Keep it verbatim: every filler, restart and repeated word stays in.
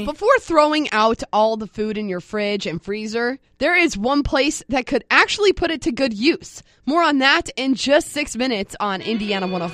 Before throwing out all the food in your fridge and freezer, there is one place that could actually put it to good use. More on that in just six minutes on Indiana one oh five.